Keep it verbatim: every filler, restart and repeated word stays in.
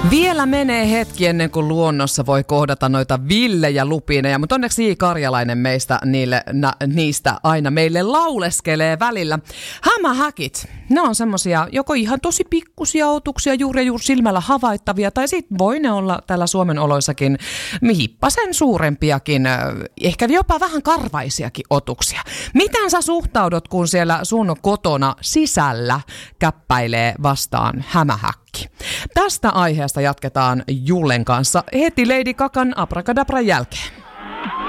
Vielä menee hetki ennen kuin luonnossa voi kohdata noita villejä lupineja, mutta onneksi J. Karjalainen meistä niille, na, niistä aina meille lauleskelee välillä. Hämähäkit, ne on semmosia joko ihan tosi pikkusia otuksia, juuri ja juuri silmällä havaittavia, tai sit voi ne olla täällä Suomen oloissakin hippasen suurempiakin, ehkä jopa vähän karvaisiakin otuksia. Miten sä suhtaudut, kun siellä sun kotona sisällä käppäilee vastaan hämähäkki? Tästä aiheesta jatketaan Jullen kanssa heti Lady Gagan Abracadabran jälkeen.